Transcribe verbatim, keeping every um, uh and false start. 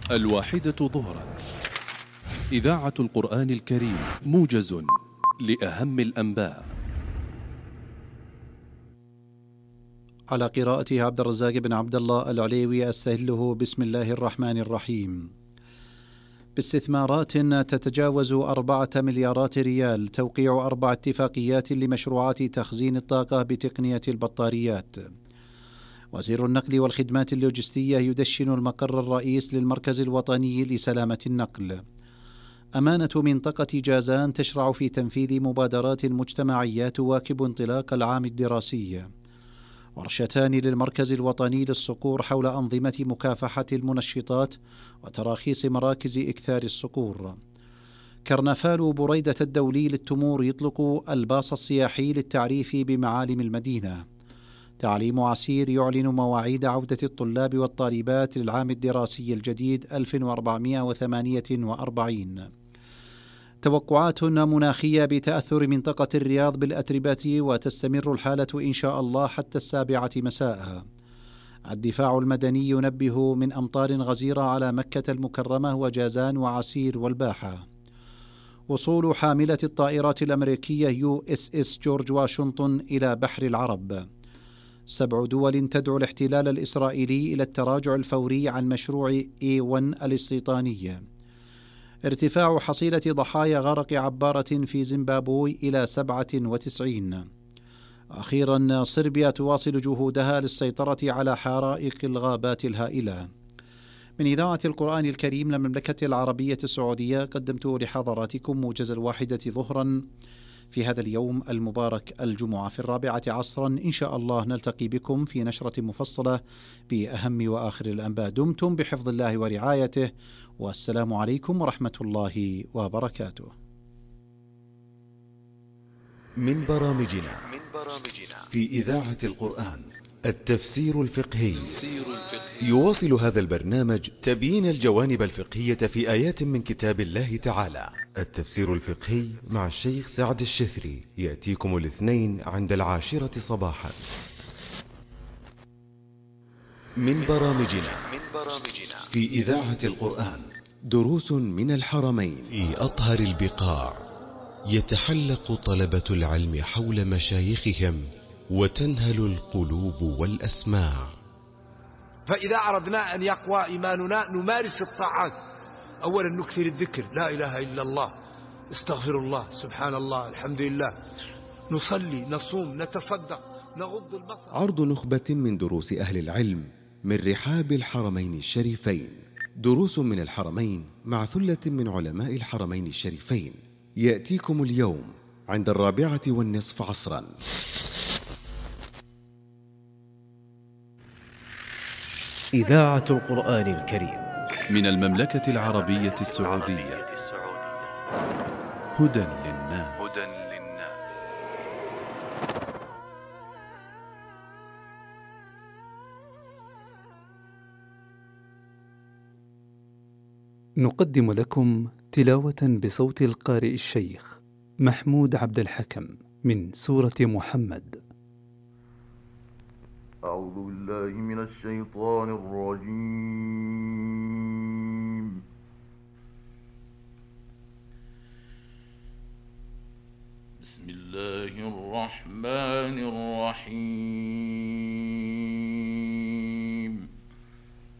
الواحدة ظهرا. إذاعة القرآن الكريم، موجز لأهم الأنباء. على قراءته عبد الرزاق بن عبد الله العليوي. أستهله بسم الله الرحمن الرحيم. باستثمارات تتجاوز أربعة مليارات ريال، توقيع أربع اتفاقيات لمشروعات تخزين الطاقة بتقنية البطاريات. وزير النقل والخدمات اللوجستية يدشن المقر الرئيس للمركز الوطني لسلامة النقل. أمانة منطقة جازان تشرع في تنفيذ مبادرات مجتمعية تواكب انطلاق العام الدراسي. ورشتان للمركز الوطني للصقور حول أنظمة مكافحة المنشطات وتراخيص مراكز إكثار الصقور. كرنفال بريدة الدولي للتمور يطلق الباص السياحي للتعريف بمعالم المدينة. تعليم عسير يعلن مواعيد عودة الطلاب والطالبات للعام الدراسي الجديد ألف وأربعمائة وثمانية وأربعين. توقعات مناخية بتأثر منطقة الرياض بالأتربة، وتستمر الحالة إن شاء الله حتى السابعة مساء. الدفاع المدني ينبه من أمطار غزيرة على مكة المكرمة وجازان وعسير والباحة. وصول حاملة الطائرات الأمريكية يو إس إس جورج واشنطن إلى بحر العرب. سبع دول تدعو الاحتلال الإسرائيلي إلى التراجع الفوري عن مشروع إي واحد الاستيطاني. ارتفاع حصيلة ضحايا غرق عبارة في زيمبابوي إلى سبعة وتسعين. أخيرا، صربيا تواصل جهودها للسيطرة على حرائق الغابات الهائلة. من إذاعة القرآن الكريم للمملكة العربية السعودية، قدمت لحضراتكم موجز الواحدة ظهرا في هذا اليوم المبارك الجمعة في الرابعة عصرا. إن شاء الله نلتقي بكم في نشرة مفصلة بأهم وآخر الأنباء. دمتم بحفظ الله ورعايته، والسلام عليكم ورحمة الله وبركاته. من برامجنا في إذاعة القرآن التفسير الفقهي. يواصل هذا البرنامج تبيين الجوانب الفقهية في آيات من كتاب الله تعالى. التفسير الفقهي مع الشيخ سعد الشثري يأتيكم الاثنين عند العاشرة صباحا. من برامجنا في إذاعة القرآن دروس من الحرمين. في أطهر البقاع يتحلق طلبة العلم حول مشايخهم وتنهل القلوب والأسماع. فإذا أردنا أن يقوى إيماننا نمارس الطاعات. أولا نكثر الذكر، لا إله إلا الله، استغفر الله، سبحان الله، الحمد لله، نصلي، نصوم، نتصدق، نغض البصر. عرض نخبة من دروس أهل العلم من رحاب الحرمين الشريفين. دروس من الحرمين مع ثلة من علماء الحرمين الشريفين يأتيكم اليوم عند الرابعة والنصف عصرا. إذاعة القرآن الكريم من المملكة العربية السعودية. هدى للناس. نقدم لكم تلاوة بصوت القارئ الشيخ محمود عبد الحكم من سورة محمد. أعوذ بالله من الشيطان الرجيم.